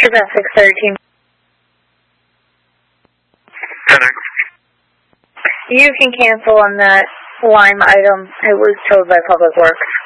Traffic 13. You can cancel on that Lime item. It was towed by Public Works.